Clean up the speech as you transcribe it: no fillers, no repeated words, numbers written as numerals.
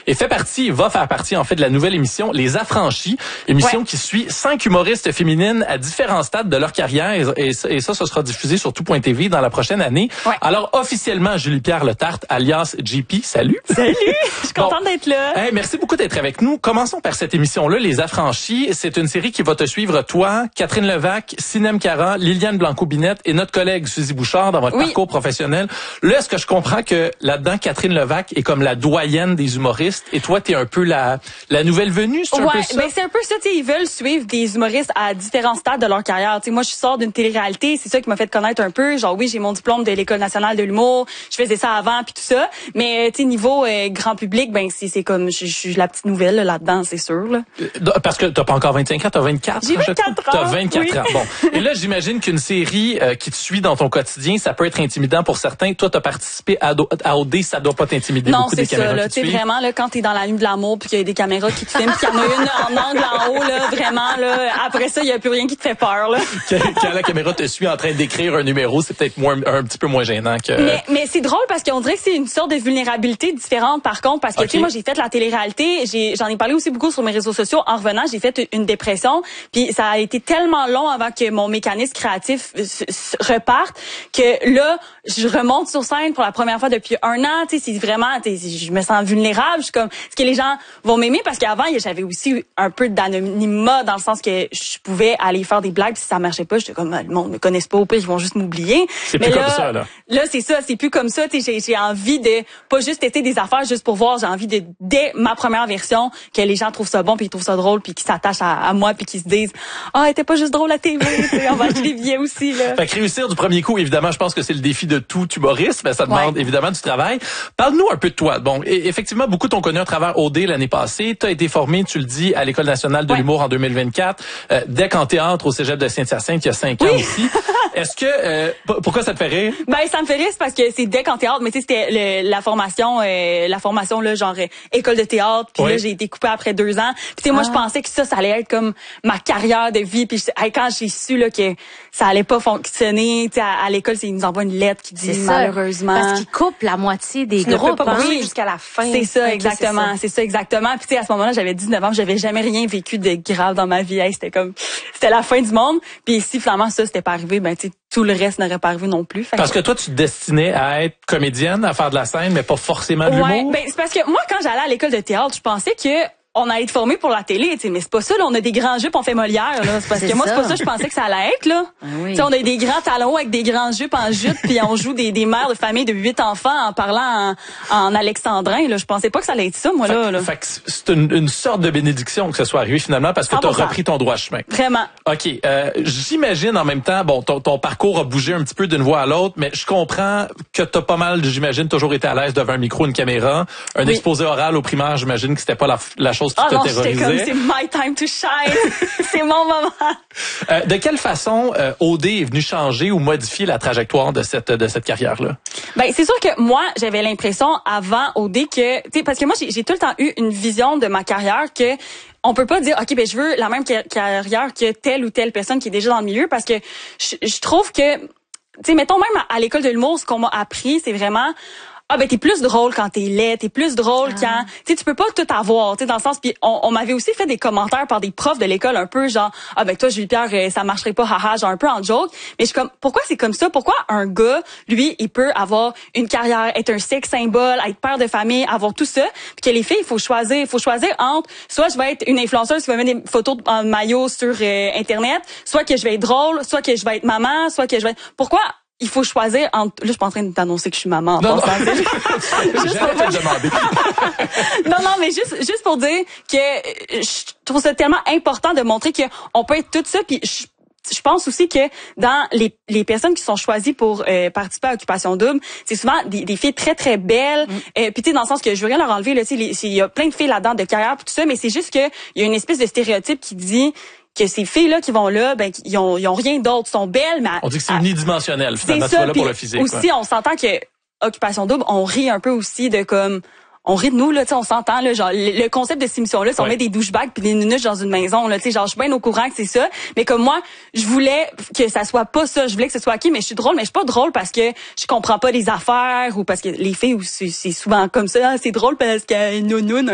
et va faire partie en fait de la nouvelle émission Les Affranchis, émission qui suit 5 humoristes féminines à différents stades de leur carrière et ça sera diffusé sur tout.tv dans la prochaine année. Ouais. Alors officiellement, Julie-Pierre Letarte, alias JP, salut. Salut, je suis contente d'être là. Hey, merci beaucoup d'être avec nous. Commençons par cette émission-là, Les Affranchis. C'est une série qui va te suivre, toi, Catherine Levac, Sinem Cara, Liliane Blanco-Binette et notre collègue Suzy Bouchard dans votre parcours professionnel. Là, est-ce que je comprends que là-dedans, Catherine Levac est comme la doyenne des humoristes et toi, t'es un peu la nouvelle venue, c'est un peu ça? Ben c'est un peu ça, tu sais, ils veulent suivre des humoristes à différents stades de leur carrière. Tu sais, moi, je sors d'une télé-réalité, c'est ça qui m'a fait connaître un peu. Genre, oui, j'ai mon diplôme de l'École nationale de l'humour, je faisais ça avant puis tout ça. Mais tu sais, niveau grand public, ben c'est comme je suis la petite nouvelle là-dedans, c'est sûr. Là. Parce que t'as pas encore 25 ans, t'as 24. J'ai 24 ans. T'as 24 ans. Bon. Et là, j'imagine qu'une série qui te suit dans ton quotidien, ça peut être intimidant pour certains. Toi, t'as participé à OD, ça doit pas t'intimider beaucoup des caméras. Non, c'est ça. Tu sais, vraiment, là, quand t'es dans la nuit de l'amour puis qu'il y a des caméras qui te filment, puis qu'il y en a une en angle en haut, là, vraiment, là, après ça, il y a plus rien qui te fait peur, là. Quand la caméra te suit en train d'écrire un numéro, c'est peut-être un petit peu moins gênant que... Mais c'est drôle parce qu'on dirait que c'est une sorte de vulnérabilité différente, par contre, parce que, tu sais, moi, j'ai fait la télé-réalité, j'en ai parlé aussi beaucoup sur mes réseaux sociaux. En revenant, j'ai fait une dépression, puis ça a été tellement long avant que mon mécanisme créatif reparte que là, je remonte sur scène pour la première fois depuis 1 an, tu sais, c'est vraiment, je me sens vulnérable, je suis comme, est-ce que les gens vont m'aimer? Parce qu'avant, j'avais aussi un peu d'anonymat dans le sens que je pouvais aller faire des blagues, puis si ça marchait pas, j'étais comme, le monde me connaisse pas, au pire, ils vont juste m'oublier. C'est plus comme ça, là. Là, c'est ça, c'est plus comme ça, tu sais, j'ai envie de pas juste tester des affaires juste pour voir, j'ai envie de, dès ma première version, que les gens trouvent ça bon, puis ils trouvent ça drôle, puis qu'ils s'attachent à moi, puis qu'ils se disent, elle était pas juste drôle à TV, on va acheter des billets aussi, là. Fait que réussir du premier coup, évidemment, je pense que c'est le défi de tout humoriste, mais ça demande évidemment du travail. Parle-nous un peu de toi. Bon, effectivement, beaucoup t'ont connu à travers OD l'année passée. T'as été formé, tu le dis, à l'École nationale de l'humour en 2024, DEC en théâtre au Cégep de Saint-Hyacinthe il y a 5 ans aussi. Est-ce que pourquoi ça te fait rire? Ben ça me fait rire parce que c'est DEC en théâtre, mais tu sais c'était la formation là genre école de théâtre, puis là j'ai été coupée après 2 ans. Puis tu sais moi je pensais que ça allait être comme ma carrière de vie, puis quand j'ai su là que ça allait pas fonctionner, tu sais à l'école ils nous envoient une lettre qui dit malheureusement parce qu'ils coupent la moitié des groupes jusqu'à la fin. C'est ça exactement, c'est ça exactement. Puis tu sais à ce moment-là, j'avais 19 ans, j'avais jamais rien vécu de grave dans ma vie. Hey, c'était la fin du monde. Puis si finalement ça c'était pas arrivé, ben tu sais tout le reste n'aurait pas arrivé non plus. Parce que toi, tu te destinais à être comédienne, à faire de la scène, mais pas forcément de l'humour. Ouais, ben c'est parce que moi, quand j'allais à l'école de théâtre, je pensais que on allait être formé pour la télé, tu sais, mais c'est pas ça, là, on a des grands jupes, on fait Molière, là. C'est parce que moi, c'est pas ça, je pensais que ça allait être, là. Tu sais, on a des grands talons avec des grands jupes en jute, puis on joue des mères de famille de 8 enfants en parlant en alexandrin, là. Je pensais pas que ça allait être ça, moi, là. Fait que c'est une sorte de bénédiction que ça soit arrivé finalement parce que t'as repris ton droit chemin. Vraiment. OK. J'imagine en même temps, bon, ton parcours a bougé un petit peu d'une voie à l'autre, mais je comprends que t'as pas mal, j'imagine, toujours été à l'aise devant un micro, une caméra. Un exposé oral au primaire, j'imagine que c'était pas la chose qui te terrorisait. Comme, c'est my time to shine. C'est mon moment. De quelle façon OD est venu changer ou modifier la trajectoire de cette carrière-là? Ben, c'est sûr que moi, j'avais l'impression avant OD que, tu sais, parce que moi, j'ai tout le temps eu une vision de ma carrière que on peut pas dire, OK, ben, je veux la même carrière que telle ou telle personne qui est déjà dans le milieu parce que je trouve que, tu sais, mettons même à l'école de l'humour, ce qu'on m'a appris, c'est vraiment, ben t'es plus drôle quand t'es laid, t'es plus drôle quand tu peux pas tout avoir, tu sais dans le sens puis on m'avait aussi fait des commentaires par des profs de l'école un peu genre ben toi Julie-Pierre ça marcherait pas haha genre un peu en joke, mais je suis comme pourquoi c'est comme ça, pourquoi un gars lui il peut avoir une carrière, être un sex symbole, être père de famille, avoir tout ça, puis que les filles il faut choisir entre soit je vais être une influenceuse qui va mettre des photos en maillot sur internet, soit que je vais être drôle, soit que je vais être maman, soit que je vais être... Pourquoi il faut choisir entre... Là, je suis pas en train de t'annoncer que je suis maman. Non, mais juste pour dire que je trouve ça tellement important de montrer que on peut être tout ça. Puis je pense aussi que dans les personnes qui sont choisies pour participer à Occupation Double, c'est souvent des filles très très belles. Puis tu sais dans le sens que je veux rien leur enlever là, il y a plein de filles là-dedans de carrière puis tout ça, mais c'est juste que il y a une espèce de stéréotype qui dit que ces filles-là qui vont là, ben, ils ont rien d'autre, sont belles, mais... On dit que c'est unidimensionnel, finalement, tu vas là pour le physique. Aussi, on s'entend que Occupation Double, on rit un peu aussi de comme... On rit de nous, là, tu sais, on s'entend, là, genre, le concept de cette émission-là, c'est on met des douchebags puis des nunuches dans une maison, là, tu sais, genre, je suis bien au courant que c'est ça, mais comme moi, je voulais que ça soit pas ça, je voulais que ce soit OK, mais je suis drôle, mais je suis pas drôle parce que je comprends pas les affaires ou parce que les filles, c'est souvent comme ça, c'est drôle parce que nounoun,